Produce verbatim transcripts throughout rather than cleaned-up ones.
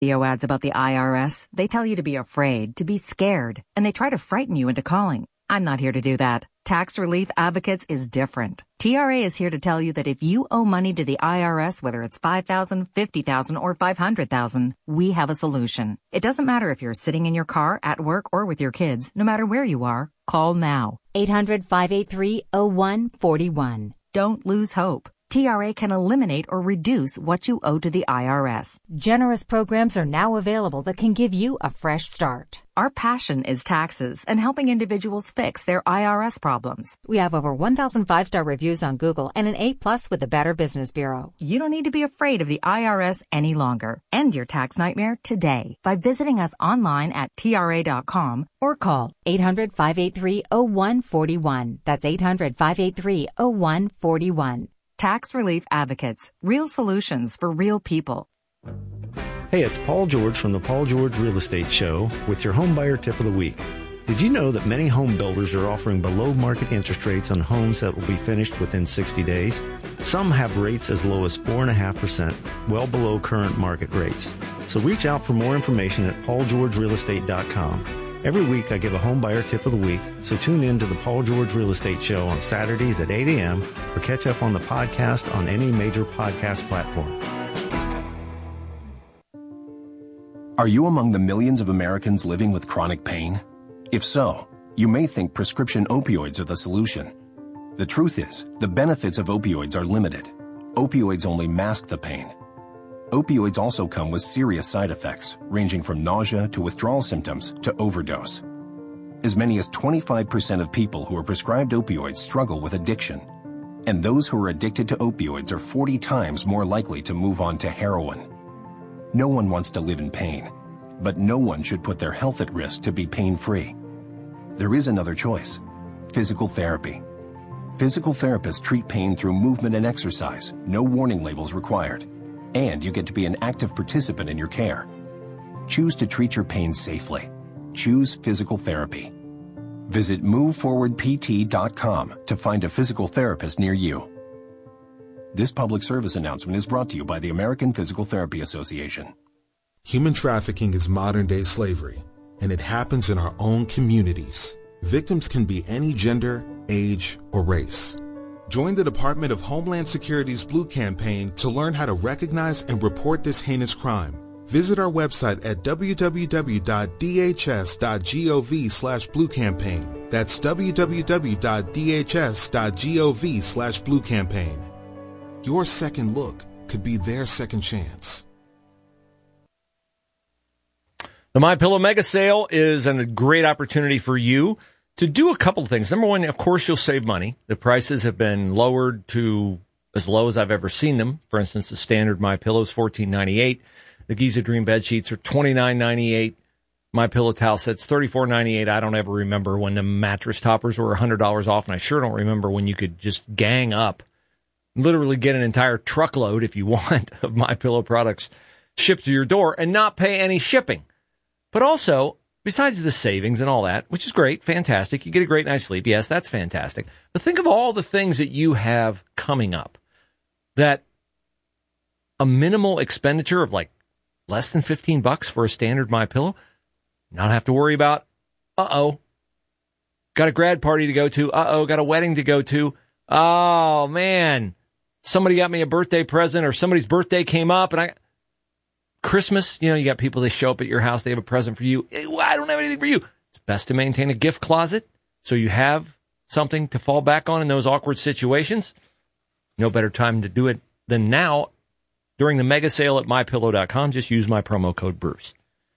Radio ads about the I R S, they tell you to be afraid, to be scared, and they try to frighten you into calling. I'm not here to do that. Tax Relief Advocates is different. T R A is here to tell you that if you owe money to the I R S, whether it's five thousand dollars, fifty thousand dollars, or five hundred thousand dollars, we have a solution. It doesn't matter if you're sitting in your car, at work, or with your kids. No matter where you are, call now. eight hundred, five eight three, oh one four one. Don't lose hope. T R A can eliminate or reduce what you owe to the I R S. Generous programs are now available that can give you a fresh start. Our passion is taxes and helping individuals fix their I R S problems. We have over one thousand five-star reviews on Google and an A plus with the Better Business Bureau. You don't need to be afraid of the I R S any longer. End your tax nightmare today by visiting us online at T R A dot com or call eight hundred, five eight three, oh one four one. That's eight hundred, five eight three, oh one four one. Tax Relief Advocates. Real solutions for real people. Hey, it's Paul George from the Paul George Real Estate Show with your home buyer tip of the week. Did you know that many home builders are offering below market interest rates on homes that will be finished within sixty days? Some have rates as low as four point five percent, well below current market rates. So reach out for more information at paul george real estate dot com. Every week I give a home buyer tip of the week, so tune in to the Paul George Real Estate Show on Saturdays at eight a.m. or catch up on the podcast on any major podcast platform. Are you among the millions of Americans living with chronic pain? If so, you may think prescription opioids are the solution. The truth is, the benefits of opioids are limited. Opioids only mask the pain. Opioids also come with serious side effects, ranging from nausea to withdrawal symptoms to overdose. As many as twenty-five percent of people who are prescribed opioids struggle with addiction. And those who are addicted to opioids are forty times more likely to move on to heroin. No one wants to live in pain, but no one should put their health at risk to be pain-free. There is another choice: physical therapy. Physical therapists treat pain through movement and exercise, no warning labels required. And you get to be an active participant in your care. Choose to treat your pain safely. Choose physical therapy. Visit move forward p t dot com to find a physical therapist near you. This public service announcement is brought to you by the American Physical Therapy Association. Human trafficking is modern-day slavery, and it happens in our own communities. Victims can be any gender, age, or race. Join the Department of Homeland Security's Blue Campaign to learn how to recognize and report this heinous crime. Visit our website at w w w dot d h s dot gov slash blue campaign. That's w w w dot d h s dot gov slash blue campaign. Your second look could be their second chance. The MyPillow Mega Sale is a great opportunity for you to do a couple of things. Number one, of course, you'll save money. The prices have been lowered to as low as I've ever seen them. For instance, the standard MyPillow is fourteen ninety-eight. The Giza Dream bed sheets are twenty-nine ninety-eight. MyPillow towel sets thirty-four ninety-eight. I don't ever remember when the mattress toppers were one hundred dollars off, and I sure don't remember when you could just gang up, literally get an entire truckload, if you want, of MyPillow products shipped to your door and not pay any shipping. But also, besides the savings and all that, which is great, fantastic, you get a great night's sleep. Yes, that's fantastic. But think of all the things that you have coming up that a minimal expenditure of like less than fifteen bucks for a standard MyPillow, not have to worry about, uh-oh, got a grad party to go to, uh-oh, got a wedding to go to, oh, man, somebody got me a birthday present or somebody's birthday came up and I... Christmas, you know, you got people, they show up at your house, they have a present for you. I don't have anything for you. It's best to maintain a gift closet so you have something to fall back on in those awkward situations. No better time to do it than now during the mega sale at my pillow dot com. Just use my promo code Bruce.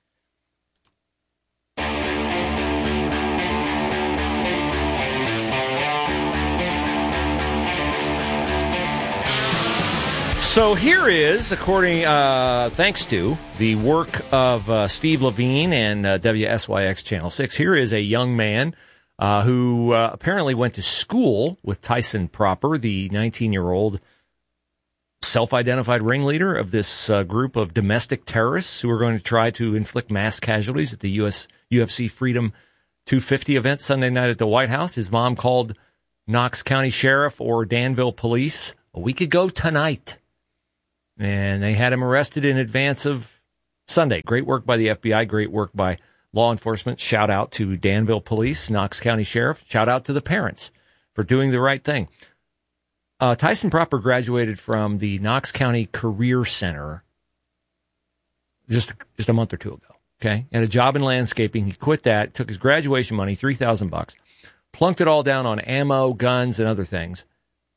So here is, according, uh, thanks to the work of uh, Steve Levine and uh, W S Y X Channel six, here is a young man uh, who uh, apparently went to school with Tyson Proper, the nineteen-year-old self-identified ringleader of this uh, group of domestic terrorists who are going to try to inflict mass casualties at the U S U F C Freedom two fifty event Sunday night at the White House. His mom called Knox County Sheriff or Danville Police a week ago tonight. And they had him arrested in advance of Sunday. Great work by the F B I. Great work by law enforcement. Shout out to Danville Police, Knox County Sheriff. Shout out to the parents for doing the right thing. Uh, Tyson Proper graduated from the Knox County Career Center just, just a month or two ago. Okay, had a job in landscaping. He quit that, took his graduation money, three thousand bucks, plunked it all down on ammo, guns, and other things.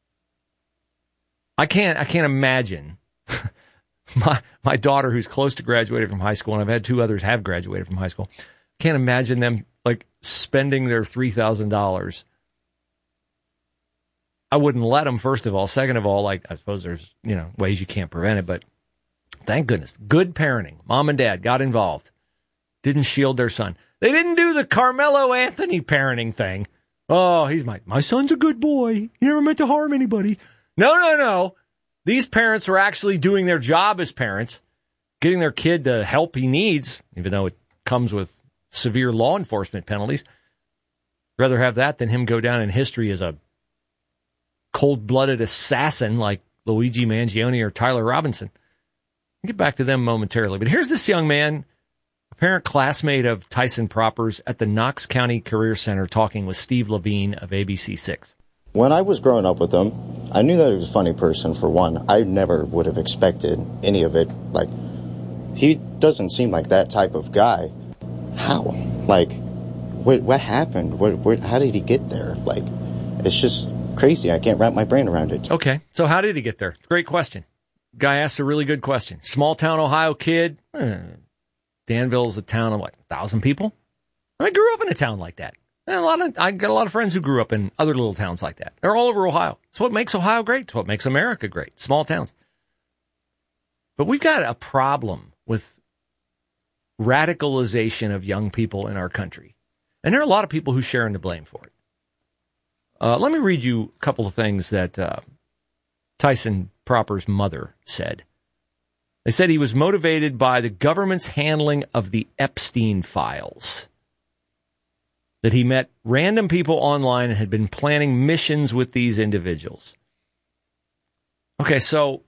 I can't, I can't imagine my my daughter, who's close to graduating from high school, and I've had two others have graduated from high school. Can't imagine them like spending their three thousand dollars. I wouldn't let them. First of all, second of all, like I suppose there's you know ways you can't prevent it, but thank goodness, good parenting. Mom and dad got involved. Didn't shield their son. They didn't do the Carmelo Anthony parenting thing. Oh, he's my, my son's a good boy. He never meant to harm anybody. No, no, no. These parents were actually doing their job as parents, getting their kid the help he needs, even though it comes with severe law enforcement penalties. Rather have that than him go down in history as a cold-blooded assassin like Luigi Mangione or Tyler Robinson. I'll get back to them momentarily. But here's this young man, apparent classmate of Tyson Proper's at the Knox County Career Center, talking with Steve Levine of A B C six. When I was growing up with him, I knew that he was a funny person, for one. I never would have expected any of it. Like, he doesn't seem like that type of guy. How? Like, what, what happened? What, what, how did he get there? Like, it's just crazy. I can't wrap my brain around it. Okay, so how did he get there? Great question. Guy asked a really good question. Small town Ohio kid. Eh, Danville's a town of, like, a thousand people. I grew up in a town like that. And a lot of I got a lot of friends who grew up in other little towns like that. They're all over Ohio. It's what makes Ohio great. It's what makes America great. Small towns. But we've got a problem with radicalization of young people in our country. And there are a lot of people who share in the blame for it. Uh, let me read you a couple of things that uh, Tyson Proper's mother said. They said he was motivated by the government's handling of the Epstein files. That he met random people online and had been planning missions with these individuals. Okay, so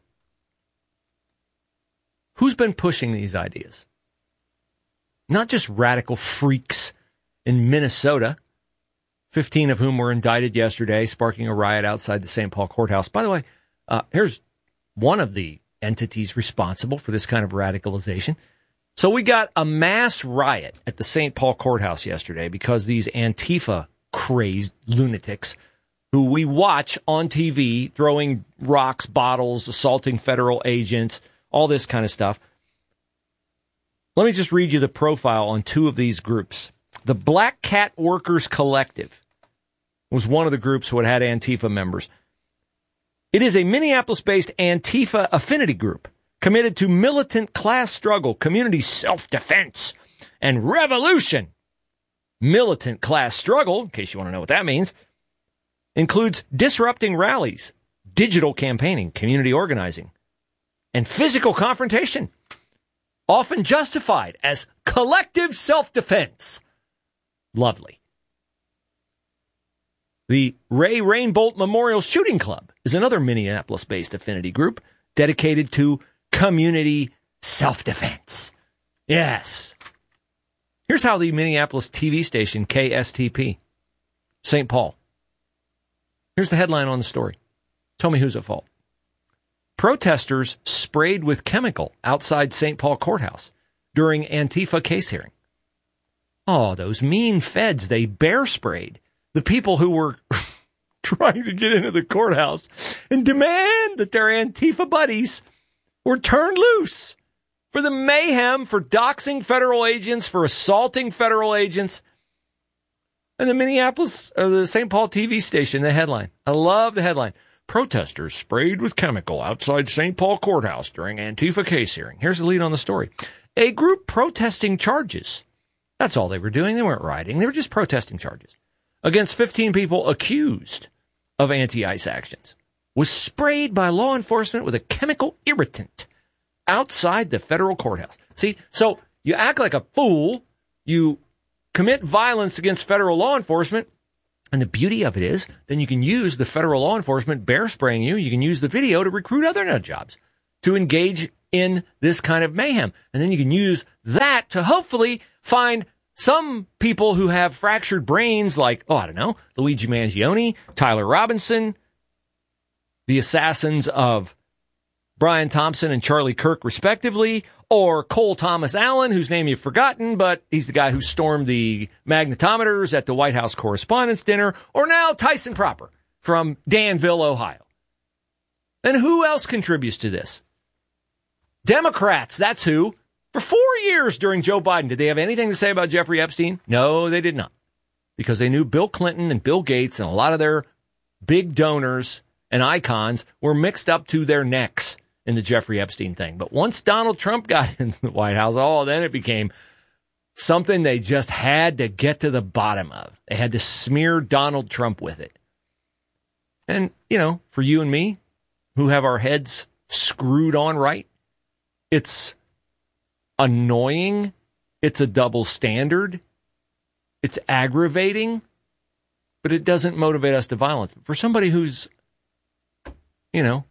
who's been pushing these ideas? Not just radical freaks in Minnesota, fifteen of whom were indicted yesterday, sparking a riot outside the Saint Paul courthouse. By the way, uh, here's one of the entities responsible for this kind of radicalization. So we got a mass riot at the Saint Paul courthouse yesterday because these Antifa-crazed lunatics who we watch on T V throwing rocks, bottles, assaulting federal agents, all this kind of stuff. Let me just read you the profile on two of these groups. The Black Cat Workers Collective was one of the groups who had had Antifa members. It is a Minneapolis-based Antifa affinity group committed to militant class struggle, community self-defense, and revolution. Militant class struggle, in case you want to know what that means, includes disrupting rallies, digital campaigning, community organizing, and physical confrontation, often justified as collective self-defense. Lovely. The Ray Rainbolt Memorial Shooting Club is another Minneapolis-based affinity group dedicated to community self-defense. Yes. Here's how the Minneapolis T V station K S T P, Saint Paul. Here's the headline on the story. Tell me who's at fault. Protesters sprayed with chemical outside Saint Paul courthouse during Antifa case hearing. Oh, those mean feds, they bear sprayed the people who were trying to get into the courthouse and demand that their Antifa buddies were turned loose for the mayhem, for doxing federal agents, for assaulting federal agents. And the Minneapolis, or the Saint Paul T V station, the headline. I love the headline. Protesters sprayed with chemical outside Saint Paul courthouse during Antifa case hearing. Here's the lead on the story. A group protesting charges. That's all they were doing. They weren't rioting. They were just protesting charges against fifteen people accused of anti-ICE actions was sprayed by law enforcement with a chemical irritant outside the federal courthouse. See, so you act like a fool, you commit violence against federal law enforcement, and the beauty of it is then you can use the federal law enforcement bear spraying you, you can use the video to recruit other nut jobs, to engage in this kind of mayhem. And then you can use that to hopefully find some people who have fractured brains like, oh, I don't know, Luigi Mangione, Tyler Robinson, the assassins of Brian Thompson and Charlie Kirk, respectively, or Cole Thomas Allen, whose name you've forgotten, but he's the guy who stormed the magnetometers at the White House Correspondents' Dinner, or now Tyson Proper from Danville, Ohio. And who else contributes to this? Democrats, that's who. For four years during Joe Biden, did they have anything to say about Jeffrey Epstein? No, they did not. Because they knew Bill Clinton and Bill Gates and a lot of their big donors and icons were mixed up to their necks in the Jeffrey Epstein thing. But once Donald Trump got in the White House, oh, then it became something they just had to get to the bottom of. They had to smear Donald Trump with it. And, you know, for you and me, who have our heads screwed on right, it's annoying. It's a double standard. It's aggravating, but it doesn't motivate us to violence. For somebody who's, you know,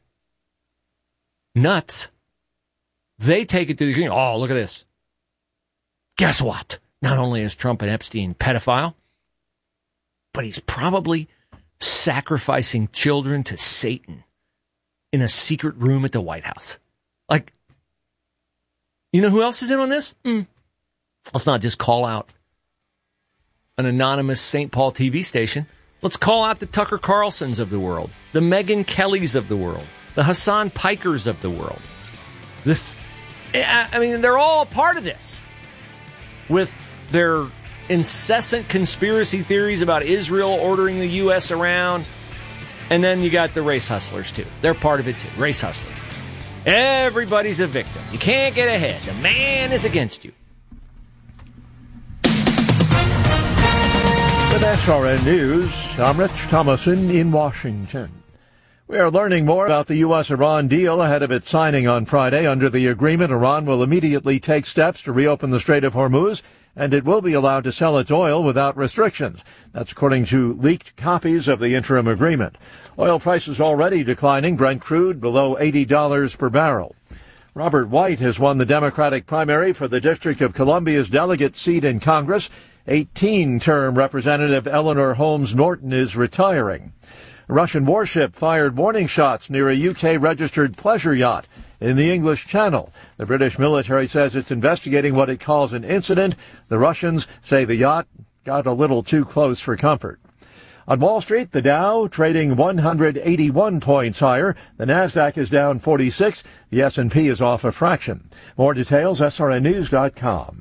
nuts, they take it to the, oh, look at this. Guess what? Not only is Trump an Epstein pedophile, but he's probably sacrificing children to Satan in a secret room at the White House. Like, you know who else is in on this? Mm. Let's not just call out an anonymous Saint Paul T V station. Let's call out the Tucker Carlsons of the world, the Megyn Kellys of the world, the Hassan Pikers of the world. The, I mean, they're all part of this with their incessant conspiracy theories about Israel ordering the U S around. And then you got the race hustlers, too. They're part of it, too. Race hustlers. Everybody's a victim. You can't get ahead. The man is against you. With S R N News, I'm Rich Thomason in Washington. We are learning more about the U S Iran deal ahead of its signing on Friday. Under the agreement, Iran will immediately take steps to reopen the Strait of Hormuz, and it will be allowed to sell its oil without restrictions. That's according to leaked copies of the interim agreement. Oil prices already declining, Brent crude below eighty dollars per barrel. Robert White has won the Democratic primary for the District of Columbia's delegate seat in Congress. eighteen-term Representative Eleanor Holmes Norton is retiring. A Russian warship fired warning shots near a U K-registered pleasure yacht in the English Channel. The British military says it's investigating what it calls an incident. The Russians say the yacht got a little too close for comfort. On Wall Street, the Dow trading one hundred eighty-one points higher. The Nasdaq is down forty-six. The S and P is off a fraction. More details, S R N news dot com.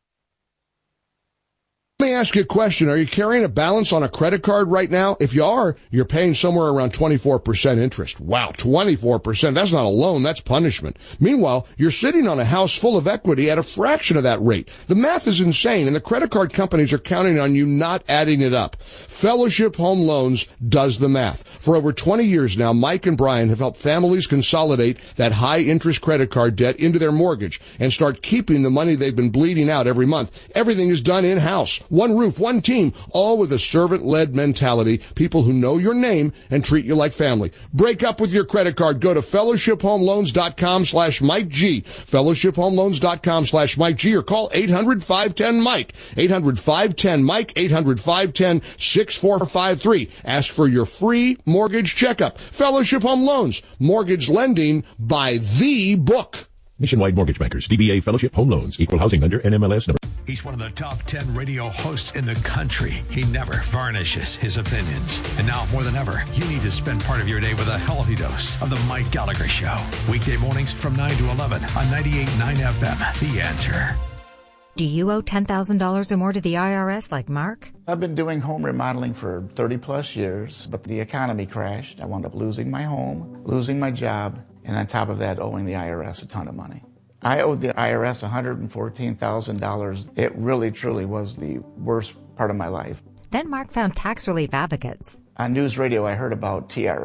Let me ask you a question. Are you carrying a balance on a credit card right now? If you are, you're paying somewhere around twenty-four percent interest. Wow, twenty-four percent. That's not a loan, that's punishment. Meanwhile, you're sitting on a house full of equity at a fraction of that rate. The math is insane, and the credit card companies are counting on you not adding it up. Fellowship Home Loans does the math. For over twenty years now, Mike and Brian have helped families consolidate that high-interest credit card debt into their mortgage and start keeping the money they've been bleeding out every month. Everything is done in-house. One roof, one team, all with a servant-led mentality, people who know your name and treat you like family. Break up with your credit card. Go to fellowship home loans dot com slash Mike G, fellowship home loans dot com slash Mike G, or call eight hundred, five one zero, Mike, eight hundred, five one zero, Mike, eight hundred, five one zero, six four five three. Ask for your free mortgage checkup. Fellowship Home Loans, mortgage lending by the book. Nationwide Mortgage Bankers, D B A Fellowship Home Loans, Equal Housing Lender, N M L S number. He's one of the top ten radio hosts in the country. He never varnishes his opinions. And now, more than ever, you need to spend part of your day with a healthy dose of The Mike Gallagher Show. Weekday mornings from nine to eleven on ninety-eight point nine F M. The Answer. Do you owe ten thousand dollars or more to the I R S like Mark? I've been doing home remodeling for thirty plus years, but the economy crashed. I wound up losing my home, losing my job, and on top of that, owing the I R S a ton of money. I owed the I R S one hundred fourteen thousand dollars. It really, truly was the worst part of my life. Then Mark found Tax Relief Advocates. On news radio, I heard about T R A,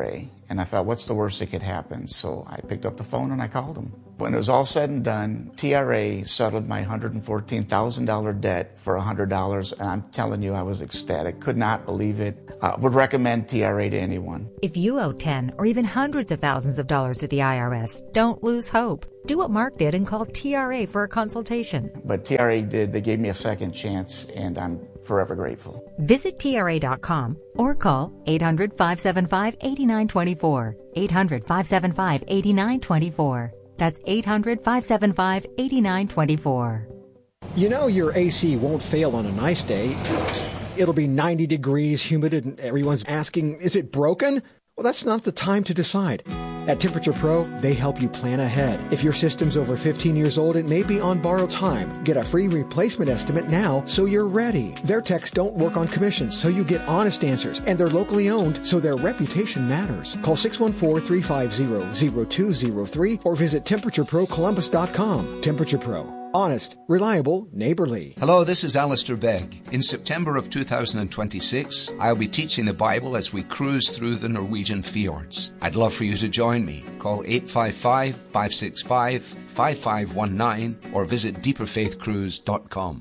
And I thought, what's the worst that could happen? So I picked up the phone and I called them. When it was all said and done, T R A settled my one hundred fourteen thousand dollars debt for one hundred dollars. And I'm telling you, I was ecstatic. Could not believe it. Uh, would recommend T R A to anyone. If you owe ten or even hundreds of thousands of dollars to the I R S, don't lose hope. Do what Mark did and call T R A for a consultation. But T R A did. They gave me a second chance, and I'm forever grateful. Visit T R A dot com or call eight hundred, five seven five, eight nine two four. eight hundred, five seven five, eight nine two four. That's eight hundred, five seven five, eight nine two four. You know your A C won't fail on a nice day. It'll be ninety degrees, humid, and everyone's asking, is it broken? Well, that's not the time to decide. At Temperature Pro, they help you plan ahead. If your system's over fifteen years old, it may be on borrowed time. Get a free replacement estimate now so you're ready. Their techs don't work on commissions, so you get honest answers. And they're locally owned, so their reputation matters. Call six one four, three five zero, zero two zero three or visit temperature pro columbus dot com. Temperature Pro. Honest, reliable, neighborly. Hello, this is Alistair Begg. In September of two thousand twenty-six, I'll be teaching the Bible as we cruise through the Norwegian fjords. I'd love for you to join me. Call eight five five, five six five, five five one nine or visit deeper faith cruise dot com.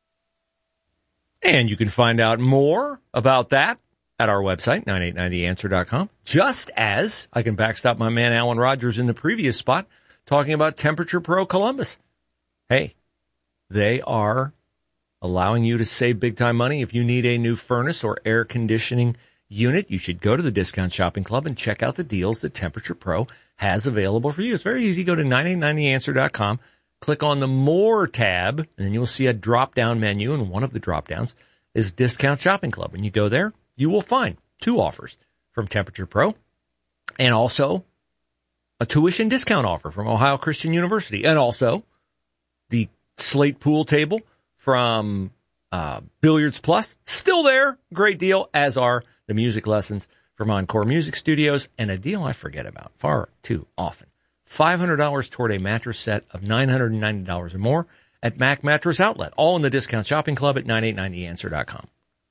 And you can find out more about that at our website, nine eight nine the answer dot com. Just as I can backstop my man Alan Rogers in the previous spot talking about Temperature Pro Columbus. Hey, they are allowing you to save big-time money. If you need a new furnace or air conditioning unit, you should go to the Discount Shopping Club and check out the deals that Temperature Pro has available for you. It's very easy. Go to nine eight nine the answer dot com, click on the More tab, and then you'll see a drop-down menu, and one of the drop-downs is Discount Shopping Club. When you go there, you will find two offers from Temperature Pro and also a tuition discount offer from Ohio Christian University, and also the Slate pool table from uh, Billiards Plus, still there. Great deal, as are the music lessons from Encore Music Studios, and a deal I forget about far too often. five hundred dollars toward a mattress set of nine hundred ninety dollars or more at Mac Mattress Outlet, all in the Discount Shopping Club at nine eight nine the answer dot com.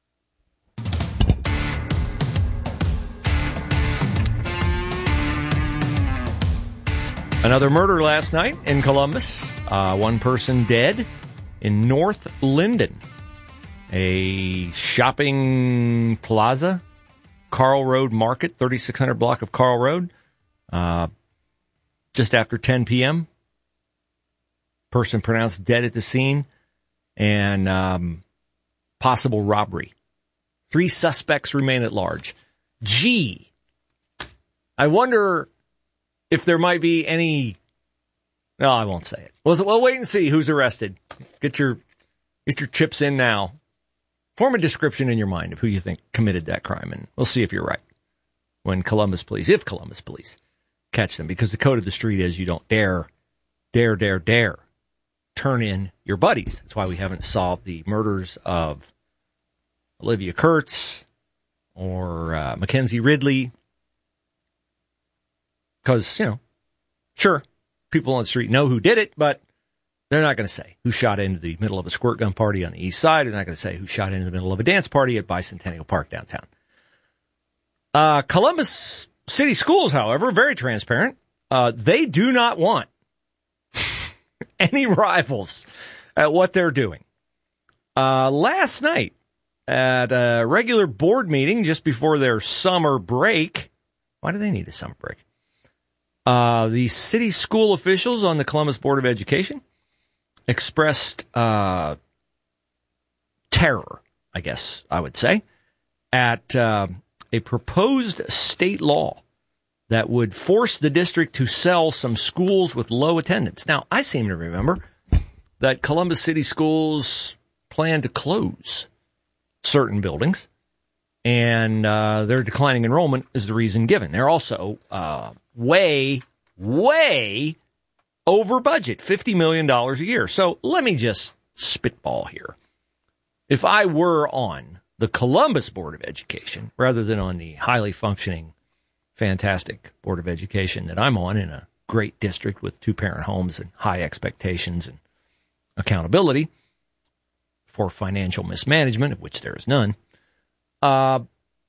Another murder last night in Columbus. Uh, one person dead in North Linden, a shopping plaza, Carl Road Market, thirty-six hundred block of Carl Road. Uh, just after ten p.m., person pronounced dead at the scene, and um, possible robbery. Three suspects remain at large. Gee, I wonder if there might be any... No, I won't say it. We'll, we'll wait and see who's arrested. Get your get your chips in now. Form a description in your mind of who you think committed that crime, and we'll see if you're right when Columbus Police, if Columbus Police, catch them. Because the code of the street is you don't dare, dare, dare, dare turn in your buddies. That's why we haven't solved the murders of Olivia Kurtz or uh, Mackenzie Ridley. Because, you know, sure, people on the street know who did it, but they're not going to say who shot into the middle of a squirt gun party on the east side. They're not going to say who shot into the middle of a dance party at Bicentennial Park downtown. Uh, Columbus City Schools, however, very transparent. Uh, they do not want any rivals at what they're doing. Uh, last night, at a regular board meeting just before their summer break, why do they need a summer break? Uh, the city school officials on the Columbus Board of Education expressed uh, terror, I guess I would say, at uh, a proposed state law that would force the district to sell some schools with low attendance. Now, I seem to remember that Columbus City Schools plan to close certain buildings, and uh, their declining enrollment is the reason given. They're also uh, way, way over budget, fifty million dollars a year. So let me just spitball here. If I were on the Columbus Board of Education, rather than on the highly functioning, fantastic Board of Education that I'm on in a great district with two-parent homes and high expectations and accountability for financial mismanagement, of which there is none, uh,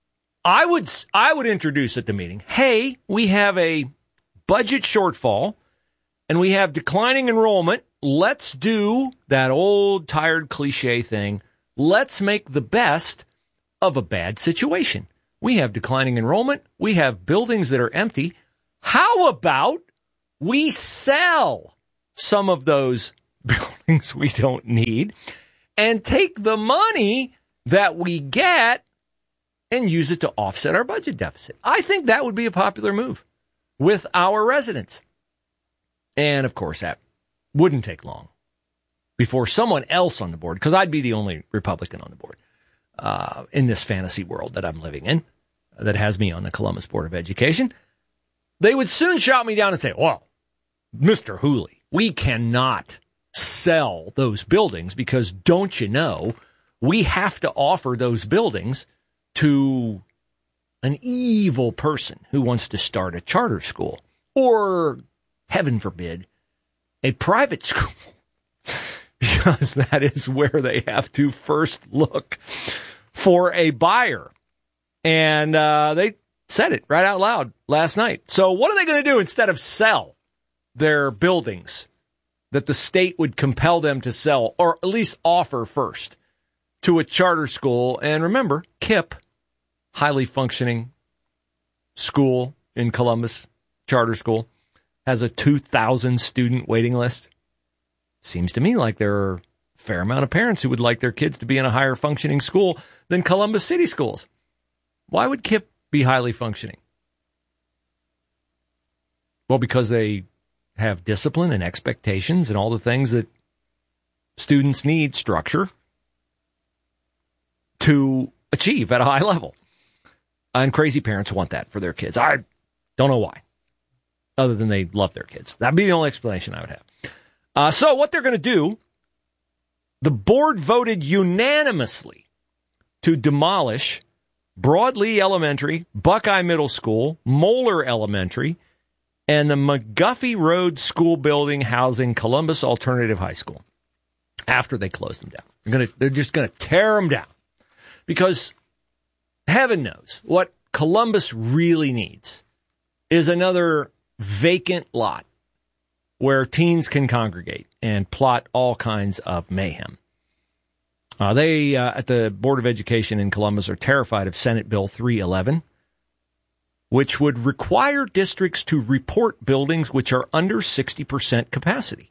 I would I would introduce at the meeting, hey, we have a budget shortfall and we have declining enrollment. Let's do that old tired cliche thing. Let's make the best of a bad situation. We have declining enrollment. We have buildings that are empty. How about we sell some of those buildings we don't need and take the money that we get and use it to offset our budget deficit? I think that would be a popular move with our residents. And, of course, that wouldn't take long before someone else on the board, because I'd be the only Republican on the board uh, in this fantasy world that I'm living in that has me on the Columbus Board of Education. They would soon shout me down and say, well, Mister Hooley, we cannot sell those buildings because, don't you know, we have to offer those buildings to an evil person who wants to start a charter school or, heaven forbid, a private school, because that is where they have to first look for a buyer. And uh, they said it right out loud last night. So what are they going to do instead of sell their buildings that the state would compel them to sell, or at least offer first, to a charter school? And remember, K I P, highly functioning school in Columbus, charter school, has a two thousand student waiting list. Seems to me like there are a fair amount of parents who would like their kids to be in a higher functioning school than Columbus City Schools. Why would K I P be highly functioning? Well, because they have discipline and expectations and all the things that students need, structure, to achieve at a high level. And crazy parents want that for their kids. I don't know why, other than they love their kids. That'd be the only explanation I would have. Uh, so what they're going to do, the board voted unanimously to demolish Broadlee Elementary, Buckeye Middle School, Moeller Elementary, and the McGuffey Road School building housing Columbus Alternative High School after they closed them down. They're going to, they're just going to tear them down because heaven knows what Columbus really needs is another vacant lot where teens can congregate and plot all kinds of mayhem. Uh, they, uh, at the Board of Education in Columbus, are terrified of Senate Bill three eleven, which would require districts to report buildings which are under sixty percent capacity.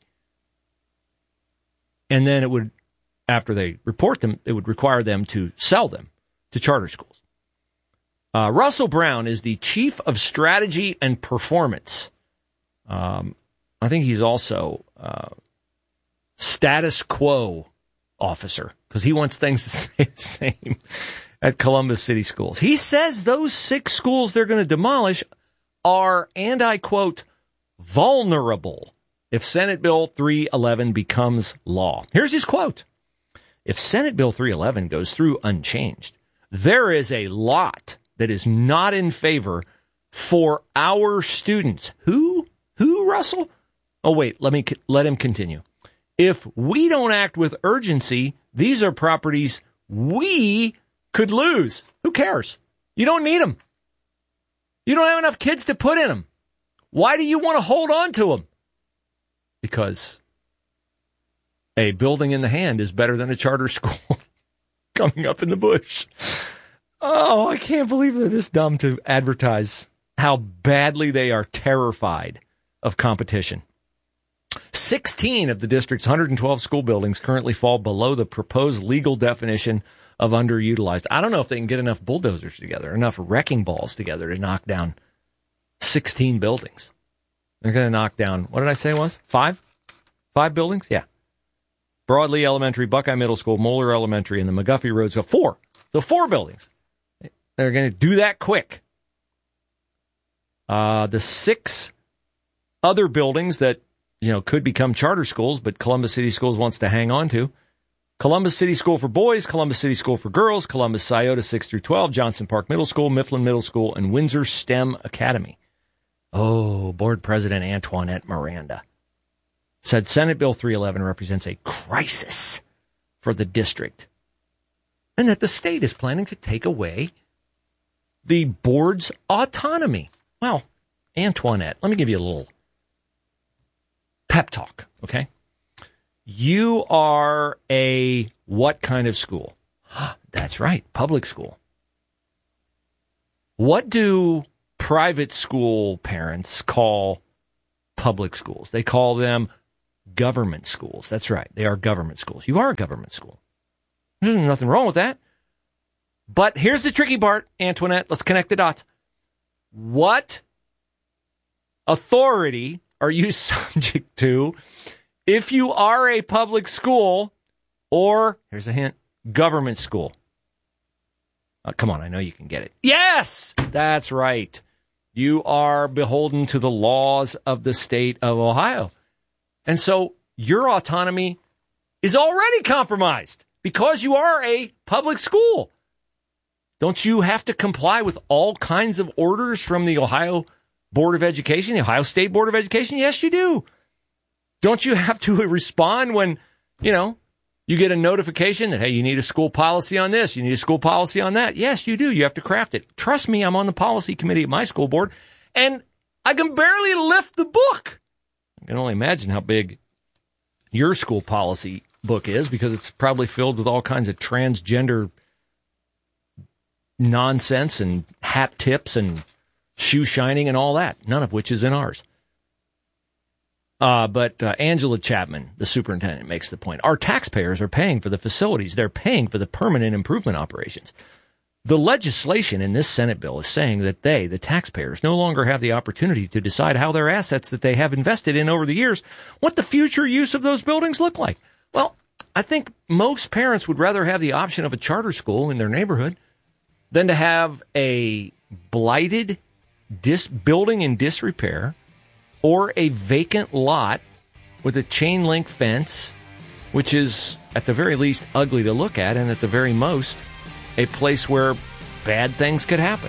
And then it would, after they report them, it would require them to sell them to charter schools. Uh, Russell Brown is the Chief of Strategy and Performance. Um, I think he's also uh, status quo officer, because he wants things to stay the same at Columbus City Schools. He says those six schools they're going to demolish are, and I quote, vulnerable if Senate Bill three eleven becomes law. Here's his quote. If Senate Bill three eleven goes through unchanged, there is a lot that is not in favor for our students. Who? Who, Russell? Oh, wait, let me let him continue. If we don't act with urgency, these are properties we could lose. Who cares? You don't need them. You don't have enough kids to put in them. Why do you want to hold on to them? Because a building in the hand is better than a charter school coming up in the bush. Oh, I can't believe they're this dumb to advertise how badly they are terrified of competition. sixteen of the district's one hundred twelve school buildings currently fall below the proposed legal definition of underutilized. I don't know if they can get enough bulldozers together, enough wrecking balls together to knock down sixteen buildings. They're going to knock down, what did I say it was? Five? Five buildings? Yeah. Broadlee Elementary, Buckeye Middle School, Moeller Elementary, and the McGuffey Road. So four. So four buildings. They're going to do that quick. Uh, the six other buildings that, you know, could become charter schools, but Columbus City Schools wants to hang on to. Columbus City School for boys, Columbus City School for girls, Columbus Scioto six through twelve, Johnson Park Middle School, Mifflin Middle School, and Windsor STEM Academy. Oh, Board President Antoinette Miranda said Senate Bill three eleven represents a crisis for the district and that the state is planning to take away the board's autonomy. Well, Antoinette, let me give you a little pep talk, okay? You are a what kind of school? That's right, public school. What do private school parents call public schools? They call them government schools. That's right, they are government schools. You are a government school. There's nothing wrong with that. But here's the tricky part, Antoinette. Let's connect the dots. What authority are you subject to if you are a public school or, here's a hint, government school? Uh, come on, I know you can get it. Yes, that's right. You are beholden to the laws of the state of Ohio. And so your autonomy is already compromised because you are a public school. Don't you have to comply with all kinds of orders from the Ohio Board of Education, the Ohio State Board of Education? Yes, you do. Don't you have to respond when, you know, you get a notification that, hey, you need a school policy on this, you need a school policy on that? Yes, you do. You have to craft it. Trust me, I'm on the policy committee at my school board, and I can barely lift the book. I can only imagine how big your school policy book is, because it's probably filled with all kinds of transgender nonsense and hat tips and shoe shining and all that, none of which is in ours. Uh, but uh, Angela Chapman, the superintendent, makes the point. Our taxpayers are paying for the facilities. They're paying for the permanent improvement operations. The legislation in this Senate bill is saying that they, the taxpayers, no longer have the opportunity to decide how their assets that they have invested in over the years, what the future use of those buildings look like. Well, I think most parents would rather have the option of a charter school in their neighborhood than to have a blighted dis- building in disrepair or a vacant lot with a chain link fence, which is at the very least ugly to look at, and at the very most a place where bad things could happen.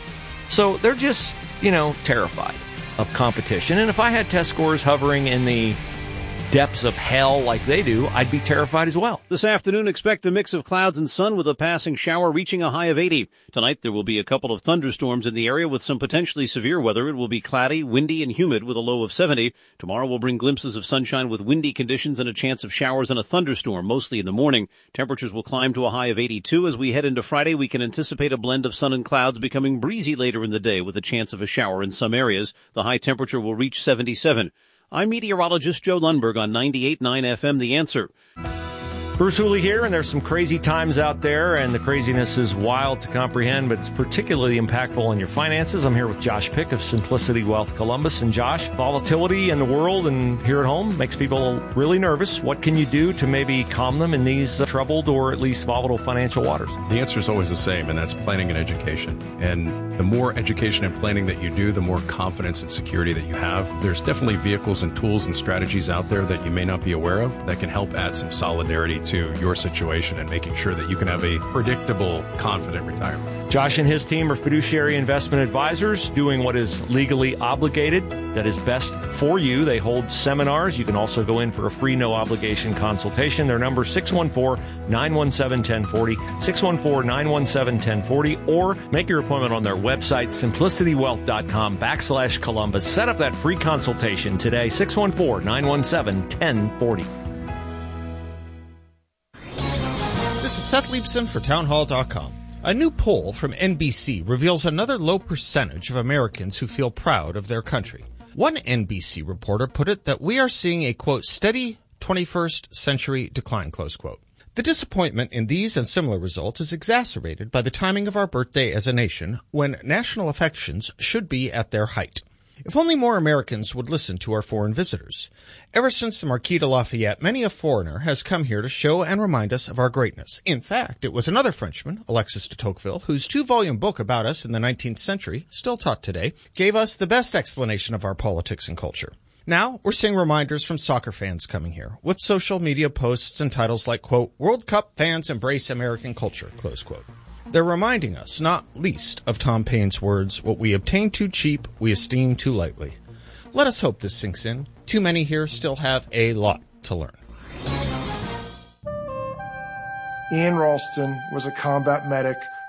So they're just, you know, terrified of competition. And if I had test scores hovering in the depths of hell like they do, I'd be terrified as well. This afternoon, expect a mix of clouds and sun with a passing shower reaching a high of eighty. Tonight, there will be a couple of thunderstorms in the area with some potentially severe weather. It will be cloudy, windy, and humid with a low of seventy. Tomorrow will bring glimpses of sunshine with windy conditions and a chance of showers and a thunderstorm, mostly in the morning. Temperatures will climb to a high of eighty-two. As we head into Friday, we can anticipate a blend of sun and clouds becoming breezy later in the day with a chance of a shower in some areas. The high temperature will reach seventy-seven. I'm meteorologist Joe Lundberg on ninety-eight point nine F M, The Answer. Bruce Hooley here, and there's some crazy times out there, and the craziness is wild to comprehend, but it's particularly impactful on your finances. I'm here with Josh Pick of Simplicity Wealth Columbus. And Josh, volatility in the world and here at home makes people really nervous. What can you do to maybe calm them in these uh, troubled or at least volatile financial waters? The answer is always the same, and that's planning and education. And the more education and planning that you do, the more confidence and security that you have. There's definitely vehicles and tools and strategies out there that you may not be aware of that can help add some solidarity to your situation and making sure that you can have a predictable, confident retirement. Josh and his team are fiduciary investment advisors doing what is legally obligated, that is best for you. They hold seminars. You can also go in for a free, no-obligation consultation. Their number, six one four, nine one seven, one zero four zero, six one four, nine one seven, one zero four zero, or make your appointment on their website, simplicitywealth.com backslash Columbus. Set up that free consultation today, six one four, nine one seven, one zero four zero. This is Seth Leibson for townhall dot com. A new poll from N B C reveals another low percentage of Americans who feel proud of their country. One N B C reporter put it that we are seeing a, quote, steady twenty-first century decline, close quote. The disappointment in these and similar results is exacerbated by the timing of our birthday as a nation, when national affections should be at their height. If only more Americans would listen to our foreign visitors. Ever since the Marquis de Lafayette, many a foreigner has come here to show and remind us of our greatness. In fact, it was another Frenchman, Alexis de Tocqueville, whose two-volume book about us in the nineteenth century, still taught today, gave us the best explanation of our politics and culture. Now, we're seeing reminders from soccer fans coming here, with social media posts and titles like, quote, World Cup fans embrace American culture, close quote. They're reminding us, not least, of Tom Paine's words, what we obtain too cheap, we esteem too lightly. Let us hope this sinks in. Too many here still have a lot to learn. Ian Ralston was a combat medic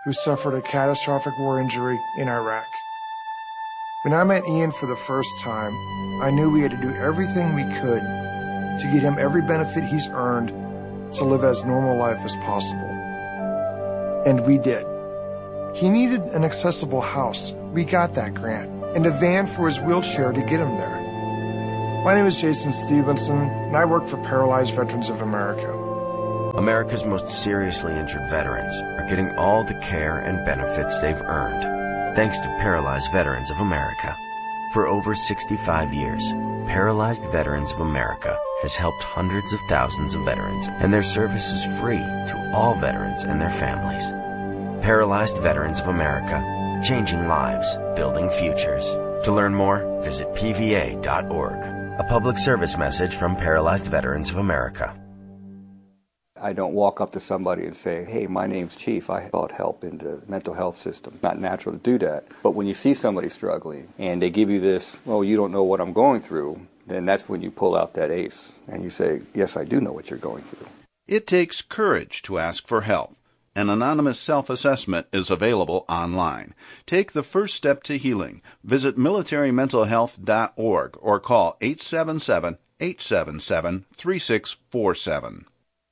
who suffered a catastrophic war injury in Iraq. When I met Ian for the first time, I knew we had to do everything we could to get him every benefit he's earned to live as normal life as possible. And we did. He needed an accessible house. We got that grant. And a van for his wheelchair to get him there. My name is Jason Stevenson, and I work for Paralyzed Veterans of America. America's most seriously injured veterans are getting all the care and benefits they've earned, thanks to Paralyzed Veterans of America. For over sixty-five years, Paralyzed Veterans of America has helped hundreds of thousands of veterans, and their service is free to all veterans and their families. Paralyzed Veterans of America, changing lives, building futures. To learn more, visit P V A dot org. A public service message from Paralyzed Veterans of America. I don't walk up to somebody and say, hey, my name's Chief, I sought help in the mental health system. Not natural to do that. But when you see somebody struggling and they give you this, well, you don't know what I'm going through, then that's when you pull out that ace and you say, yes, I do know what you're going through. It takes courage to ask for help. An anonymous self-assessment is available online. Take the first step to healing. Visit military mental health dot org or call eight seven seven, eight seven seven, three six four seven.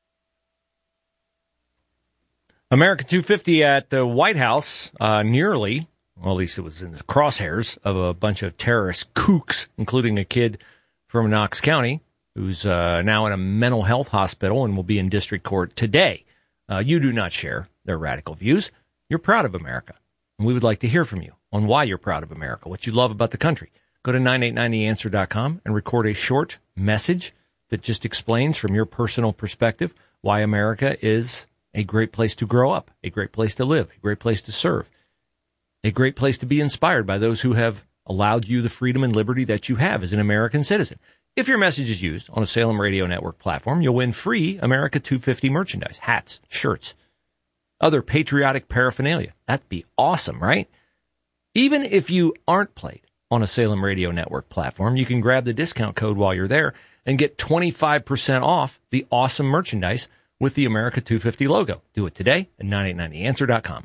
America two fifty at the White House, uh, nearly, well, at least it was in the crosshairs of a bunch of terrorist kooks, including a kid from Knox County who's uh, now in a mental health hospital and will be in district court today. Uh, you do not share their radical views. You're proud of America, and we would like to hear from you on why you're proud of America, what you love about the country. Go to nine eight nine the answer dot com and record a short message that just explains from your personal perspective why America is a great place to grow up, a great place to live, a great place to serve, a great place to be inspired by those who have allowed you the freedom and liberty that you have as an American citizen. If your message is used on a Salem Radio Network platform, you'll win free America two fifty merchandise, hats, shirts, other patriotic paraphernalia. That'd be awesome, right? Even if you aren't played on a Salem Radio Network platform, you can grab the discount code while you're there and get twenty-five percent off the awesome merchandise with the America two fifty logo. Do it today at nine eight nine the answer dot com.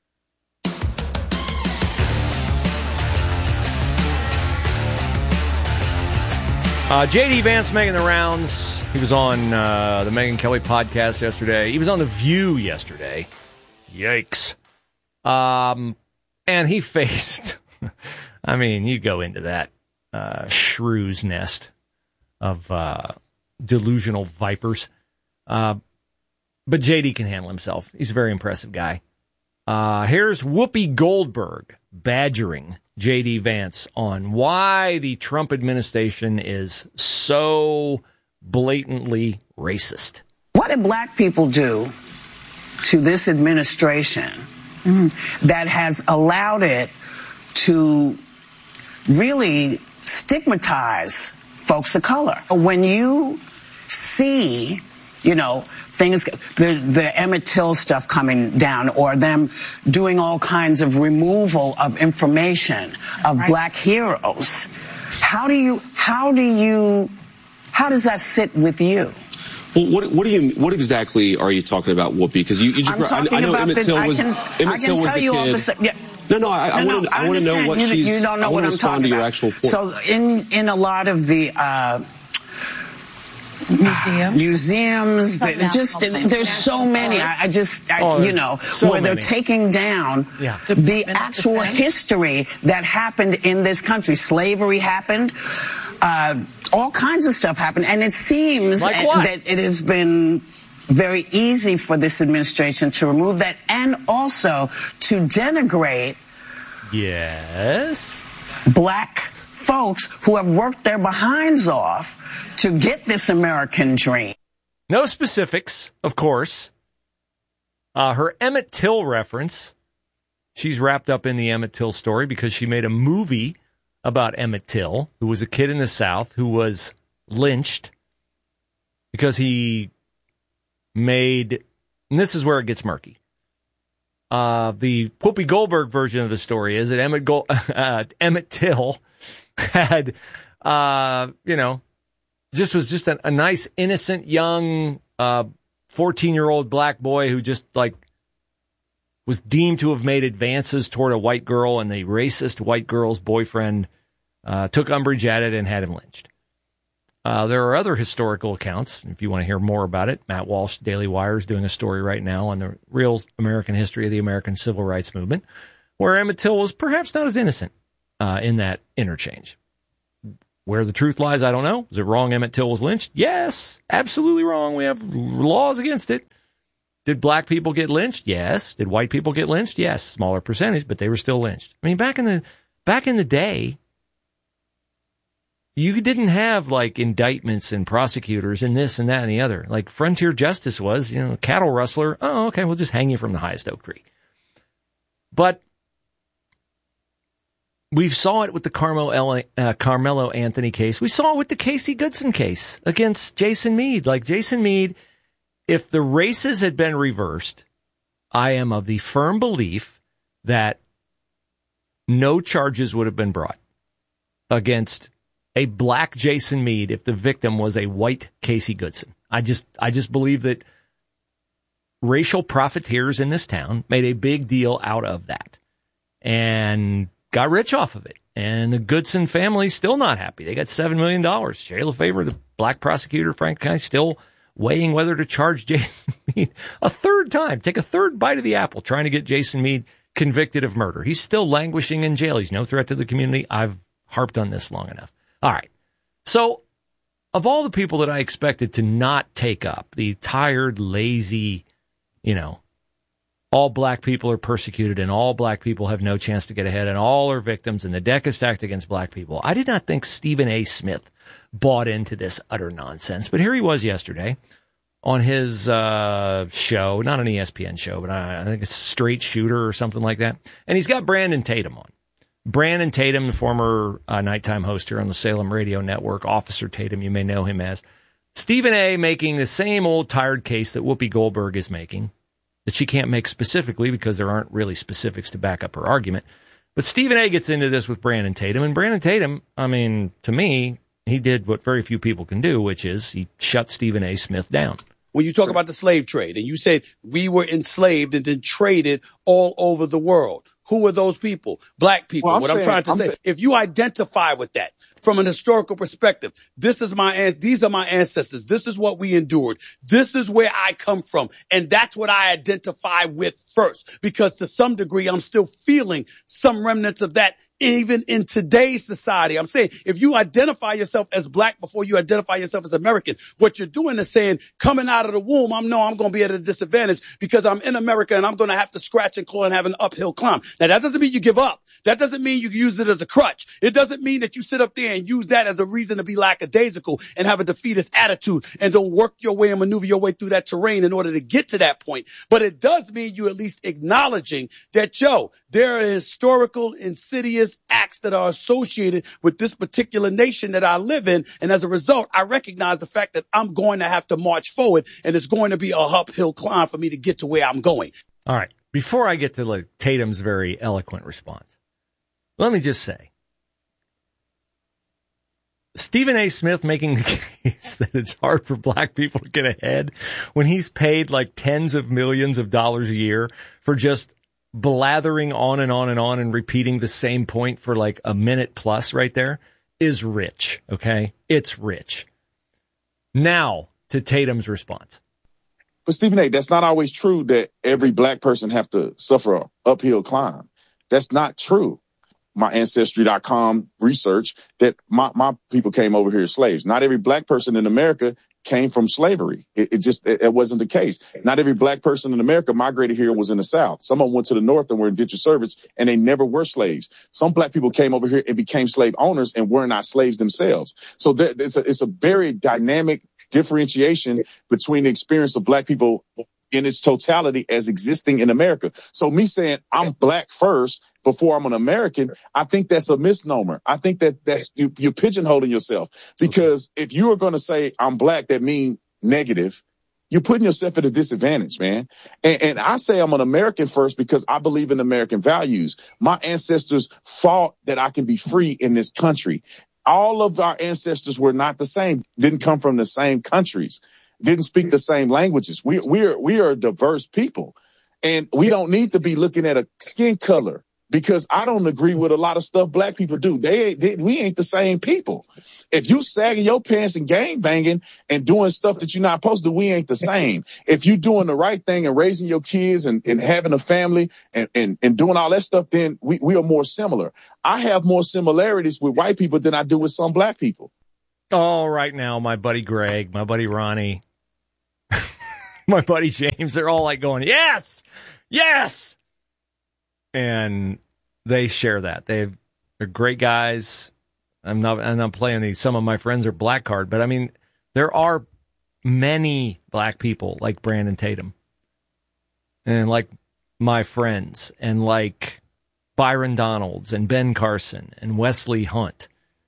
Uh, J D Vance making the rounds. He was on uh, the Megyn Kelly podcast yesterday. He was on The View yesterday. Yikes. Um, and he faced, I mean, you go into that uh, shrew's nest of uh, delusional vipers. Uh, but J D can handle himself. He's a very impressive guy. Uh, here's Whoopi Goldberg badgering J D Vance on why the Trump administration is so blatantly racist. What did black people do to this administration mm-hmm. that has allowed it to really stigmatize folks of color? When you see, you know, things, the, the Emmett Till stuff coming down, or them doing all kinds of removal of information of right. black heroes. How do you, how do you, how does that sit with you? Well, what, what do you, what exactly are you talking about, Whoopi? Because you, you just, I'm I, I know Emmett the, Till was, I can, Emmett I can Till was tell the you kid. all the, yeah. No, no, I, I no, want to, no, I want to know what you, she's, you don't know I what want to I'm respond talking to your about. actual point. So in, in a lot of the, uh, Museums, museums. They, just there's so many. I, I just, I, oh, you know, so where they're many. taking down yeah. the actual defense. history that happened in this country. Slavery happened. Uh, all kinds of stuff happened, and it seems like that it has been very easy for this administration to remove that, and also to denigrate. Yes. Black folks who have worked their behinds off to get this American dream. No specifics, of course. Uh, her Emmett Till reference, she's wrapped up in the Emmett Till story because she made a movie about Emmett Till, who was a kid in the South who was lynched because he made, and this is where it gets murky. Uh, the Whoopi Goldberg version of the story is that Emmett, Go- uh, Emmett Till had, uh, you know, just was just a, a nice, innocent, young, uh, fourteen-year-old black boy who just, like, was deemed to have made advances toward a white girl, and the racist white girl's boyfriend uh, took umbrage at it and had him lynched. Uh, there are other historical accounts. If you want to hear more about it, Matt Walsh, Daily Wire, is doing a story right now on the real American history of the American Civil Rights Movement, where Emmett Till was perhaps not as innocent uh, in that interchange. Where the truth lies, I don't know. Is it wrong Emmett Till was lynched? Yes, absolutely wrong. We have laws against it. Did black people get lynched? Yes. Did white people get lynched? Yes. Smaller percentage, but they were still lynched. I mean, back in the back in the day, you didn't have like indictments and prosecutors and this and that and the other. Like frontier justice was, you know, cattle rustler. Oh, okay, we'll just hang you from the highest oak tree. But we saw it with the Carmelo, uh, Carmelo Anthony case. We saw it with the Casey Goodson case against Jason Meade. Like Jason Meade, if the races had been reversed, I am of the firm belief that no charges would have been brought against a black Jason Meade if the victim was a white Casey Goodson. I just, I just believe that racial profiteers in this town made a big deal out of that and got rich off of it. And the Goodson family's still not happy. They got seven million dollars. Shea LaFavor, the black prosecutor, Frank County, still weighing whether to charge Jason Meade a third time, take a third bite of the apple, trying to get Jason Meade convicted of murder. He's still languishing in jail. He's no threat to the community. I've harped on this long enough. All right. So of all the people that I expected to not take up the tired, lazy, you know, all black people are persecuted and all black people have no chance to get ahead and all are victims and the deck is stacked against black people, I did not think Stephen A. Smith bought into this utter nonsense. But here he was yesterday on his uh, show, not an E S P N show, but I think it's Straight Shooter or something like that. And he's got Brandon Tatum on. Brandon Tatum, the former uh, nighttime host here on the Salem Radio Network, Officer Tatum, you may know him as. Stephen A. making the same old tired case that Whoopi Goldberg is making, that she can't make specifically because there aren't really specifics to back up her argument. But Stephen A. gets into this with Brandon Tatum, and Brandon Tatum, I mean, to me, he did what very few people can do, which is he shut Stephen A. Smith down. When you talk about the slave trade, and you said we were enslaved and then traded all over the world. Who are those people? Black people. Well, I'm what saying, I'm trying to I'm say, saying, if you identify with that from an historical perspective, this is my, these are my ancestors. This is what we endured. This is where I come from. And that's what I identify with first, because to some degree, I'm still feeling some remnants of that even in today's society. I'm saying if you identify yourself as black before you identify yourself as American, what you're doing is saying coming out of the womb, I'm no, I'm going to be at a disadvantage because I'm in America and I'm going to have to scratch and claw and have an uphill climb. Now, that doesn't mean you give up. That doesn't mean you use it as a crutch. It doesn't mean that you sit up there and use that as a reason to be lackadaisical and have a defeatist attitude and don't work your way and maneuver your way through that terrain in order to get to that point. But it does mean you at least acknowledging that, yo, there are historical, insidious acts that are associated with this particular nation that I live in. And as a result, I recognize the fact that I'm going to have to march forward and it's going to be a uphill climb for me to get to where I'm going. All right. Before I get to like Tatum's very eloquent response, let me just say, Stephen A. Smith making the case that it's hard for black people to get ahead when he's paid like tens of millions of dollars a year for just blathering on and on and on and repeating the same point for like a minute plus right there is rich. Okay. It's rich. Now to Tatum's response. But Stephen A., that's not always true that every black person have to suffer an uphill climb. That's not true. My Ancestry dot com research that my, my people came over here as slaves. Not every black person in America came from slavery. It, it just, it, it wasn't the case. Not every black person in America migrated here and was in the South. Some of them went to the North and were indentured servants and they never were slaves. Some black people came over here and became slave owners and were not slaves themselves. So there, it's a, it's a very dynamic differentiation between the experience of black people in its totality as existing in America. So me saying I'm black first before I'm an American, I think that's a misnomer. I think that that's you, you're pigeonholing yourself, because if you are going to say I'm black, that means negative. You're putting yourself at a disadvantage, man. And, and I say I'm an American first because I believe in American values. My ancestors fought that I can be free in this country. All of our ancestors were not the same, didn't come from the same countries, didn't speak the same languages. We, we're, we are a diverse people. And we don't need to be looking at a skin color, because I don't agree with a lot of stuff black people do. They, they we ain't the same people. If you sagging your pants and gang banging and doing stuff that you're not supposed to do, we ain't the same. If you doing the right thing and raising your kids and, and having a family and, and, and doing all that stuff, then we, we are more similar. I have more similarities with white people than I do with some black people. Oh, right now, my buddy Greg, my buddy Ronnie, my buddy James, they're all like going, yes, yes. And they share that. They've, they're great guys. I'm not, I'm not playing these. Some of my friends are black card, but I mean, there are many black people like Brandon Tatum and like my friends and like Byron Donalds and Ben Carson and Wesley Hunt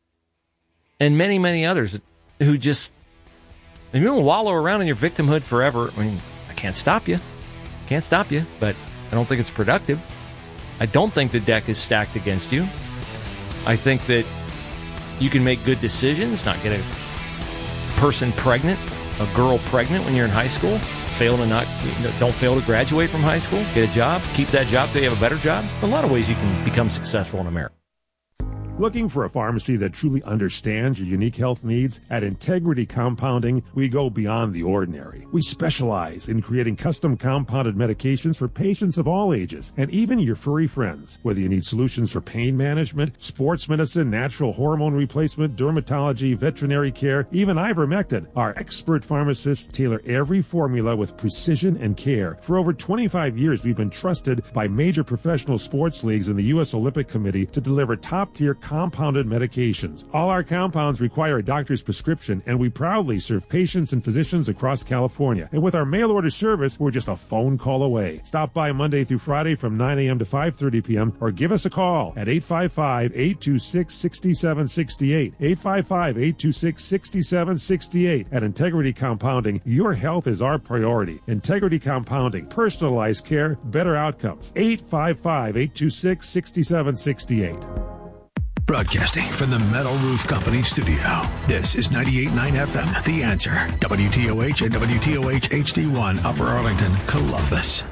and many, many others who just, if you don't wallow around in your victimhood forever, I mean, I can't stop you. Can't stop you, but I don't think it's productive. I don't think the deck is stacked against you. I think that you can make good decisions, not get a person pregnant, a girl pregnant when you're in high school, fail to not, don't fail to graduate from high school, get a job, keep that job till you have a better job. A lot of ways you can become successful in America. Looking for a pharmacy that truly understands your unique health needs? At Integrity Compounding, we go beyond the ordinary. We specialize in creating custom compounded medications for patients of all ages, and even your furry friends. Whether you need solutions for pain management, sports medicine, natural hormone replacement, dermatology, veterinary care, even ivermectin, our expert pharmacists tailor every formula with precision and care. For over twenty-five years, we've been trusted by major professional sports leagues and the U S Olympic Committee to deliver top-tier compounded medications. All our compounds require a doctor's prescription, and we proudly serve patients and physicians across California. And with our mail order service, we're just a phone call away. Stop by Monday through Friday from nine a.m. to five thirty p.m. or give us a call at eight five five, eight two six, six seven six eight. eight five five, eight two six, six seven six eight. At Integrity Compounding, your health is our priority. Integrity Compounding, personalized care, better outcomes. eight five five, eight two six, six seven six eight. Broadcasting from the Metal Roof Company studio. This is ninety-eight point nine F M, The Answer. W T O H and W T O H H D one, Upper Arlington, Columbus.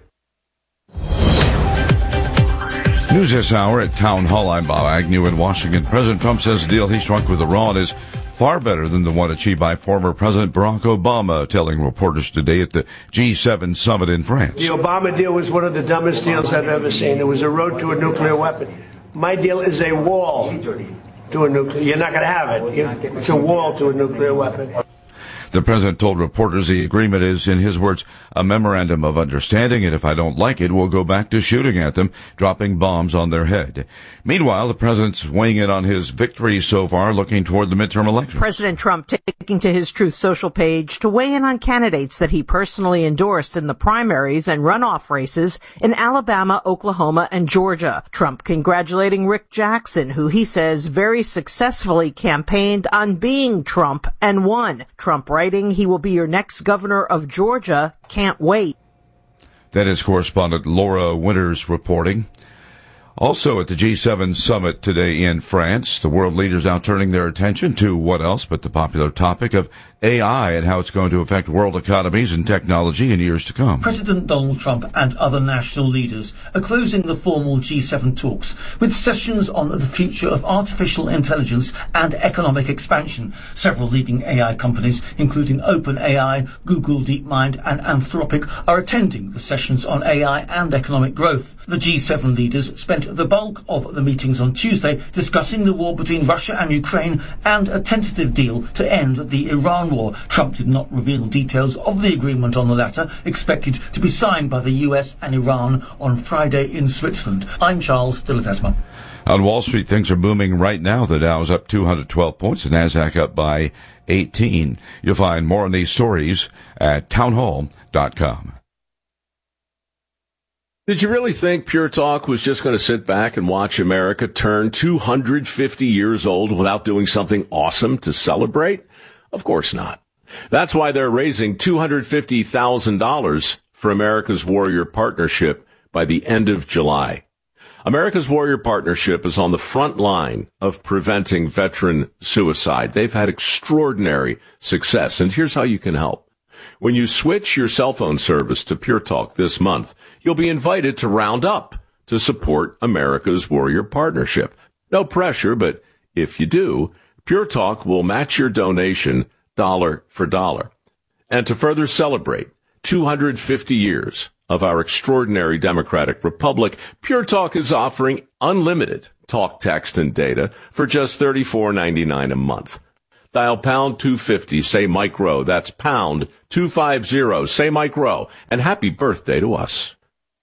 News this hour at Town Hall. I'm Bob Agnew in Washington. President Trump says the deal he struck with Iran is far better than the one achieved by former President Barack Obama, telling reporters today at the G seven summit in France. The Obama deal was one of the dumbest deals I've ever seen. It was a road to a nuclear weapon. My deal is a wall to a nuclear. You're not going to have it. It's a wall to a nuclear weapon. The president told reporters the agreement is, in his words, a memorandum of understanding, and if I don't like it, we'll go back to shooting at them, dropping bombs on their head. Meanwhile, the president's weighing in on his victory so far, looking toward the midterm elections. President Trump taking to his Truth Social page to weigh in on candidates that he personally endorsed in the primaries and runoff races in Alabama, Oklahoma, and Georgia. Trump congratulating Rick Jackson, who he says very successfully campaigned on being Trump and won. Trump writing, he will be your next governor of Georgia. Can't wait. That is correspondent Laura Winters reporting. Also at the G seven summit today in France, the world leaders now turning their attention to what else but the popular topic of A I and how it's going to affect world economies and technology in years to come. President Donald Trump and other national leaders are closing the formal G seven talks with sessions on the future of artificial intelligence and economic expansion. Several leading A I companies, including OpenAI, Google DeepMind and Anthropic, are attending the sessions on A I and economic growth. The G seven leaders spent the bulk of the meetings on Tuesday discussing the war between Russia and Ukraine and a tentative deal to end the Iran war. Trump did not reveal details of the agreement on the latter, expected to be signed by the U S and Iran on Friday in Switzerland. I'm Charles de Ledesma. On Wall Street, things are booming right now. The Dow's up two hundred twelve points, the Nasdaq up by eighteen. You'll find more on these stories at townhall dot com. Did you really think Pure Talk was just going to sit back and watch America turn two hundred fifty years old without doing something awesome to celebrate? Of course not. That's why they're raising two hundred fifty thousand dollars for America's Warrior Partnership by the end of July. America's Warrior Partnership is on the front line of preventing veteran suicide. They've had extraordinary success, and here's how you can help. When you switch your cell phone service to Pure Talk this month, you'll be invited to round up to support America's Warrior Partnership. No pressure, but if you do, Pure Talk will match your donation dollar for dollar. And to further celebrate two hundred fifty years of our extraordinary democratic republic, Pure Talk is offering unlimited talk, text, and data for just thirty-four ninety-nine a month. Dial pound two fifty, say Mike Rowe. That's pound two fifty, say Mike Rowe. And happy birthday to us.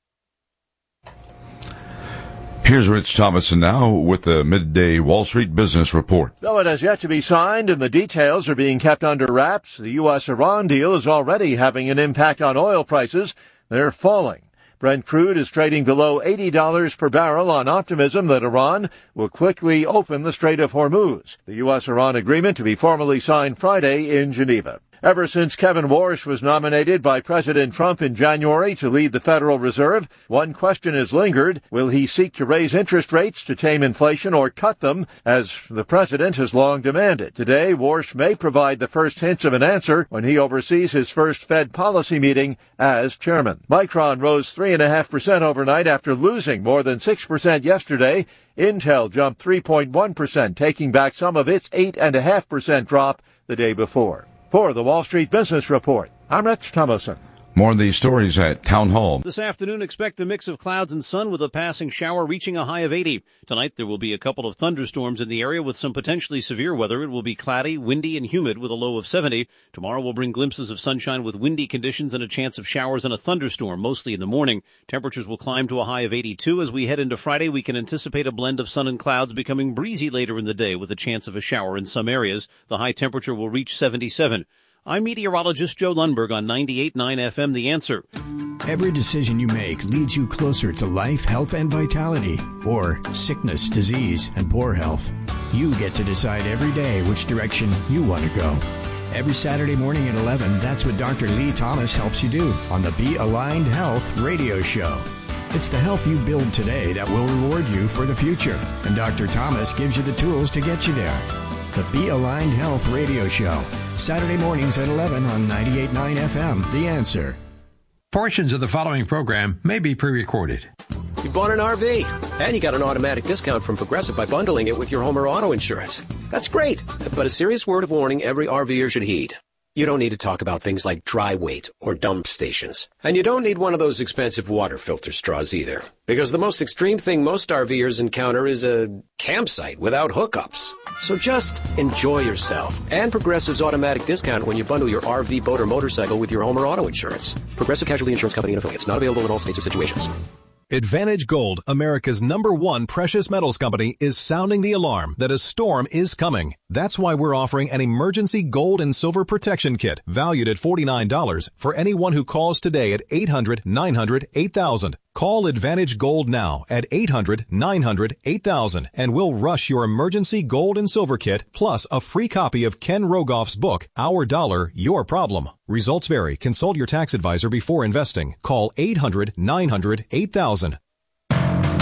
Here's Rich Thomason now with the midday Wall Street Business Report. Though it has yet to be signed and the details are being kept under wraps, the U S Iran deal is already having an impact on oil prices. They're falling. Brent crude is trading below eighty dollars per barrel on optimism that Iran will quickly open the Strait of Hormuz, the U S Iran agreement to be formally signed Friday in Geneva. Ever since Kevin Warsh was nominated by President Trump in January to lead the Federal Reserve, one question has lingered. Will he seek to raise interest rates to tame inflation or cut them, as the president has long demanded? Today, Warsh may provide the first hints of an answer when he oversees his first Fed policy meeting as chairman. Micron rose three point five percent overnight after losing more than six percent yesterday. Intel jumped three point one percent, taking back some of its eight point five percent drop the day before. For the Wall Street Business Report, I'm Rich Thomason. More of these stories at Town Hall. This afternoon, expect a mix of clouds and sun with a passing shower reaching a high of eighty. Tonight, there will be a couple of thunderstorms in the area with some potentially severe weather. It will be cloudy, windy, and humid with a low of seventy. Tomorrow will bring glimpses of sunshine with windy conditions and a chance of showers and a thunderstorm, mostly in the morning. Temperatures will climb to a high of eighty-two. As we head into Friday, we can anticipate a blend of sun and clouds becoming breezy later in the day with a chance of a shower in some areas. The high temperature will reach seventy-seven. I'm meteorologist Joe Lundberg on ninety-eight point nine F M, The Answer. Every decision you make leads you closer to life, health, and vitality, or sickness, disease, and poor health. You get to decide every day which direction you want to go. Every Saturday morning at eleven, that's what Doctor Lee Thomas helps you do on the Be Aligned Health radio show. It's the health you build today that will reward you for the future, and Doctor Thomas gives you the tools to get you there. The Be Aligned Health radio show, Saturday mornings at eleven on ninety-eight point nine F M, The Answer. Portions of the following program may be pre-recorded. You bought an R V, and you got an automatic discount from Progressive by bundling it with your home or auto insurance. That's great, but a serious word of warning every RVer should heed. You don't need to talk about things like dry weight or dump stations. And you don't need one of those expensive water filter straws either. Because the most extreme thing most RVers encounter is a campsite without hookups. So just enjoy yourself and Progressive's automatic discount when you bundle your R V, boat, or motorcycle with your home or auto insurance. Progressive Casualty Insurance Company and Affiliates. Not available in all states or situations. Advantage Gold, America's number one precious metals company, is sounding the alarm that a storm is coming. That's why we're offering an emergency gold and silver protection kit valued at forty-nine dollars for anyone who calls today at eight hundred, nine hundred, eight thousand. Call Advantage Gold now at eight hundred, nine hundred, eight thousand and we'll rush your emergency gold and silver kit plus a free copy of Ken Rogoff's book, Our Dollar, Your Problem. Results vary. Consult your tax advisor before investing. Call eight hundred, nine hundred, eight thousand.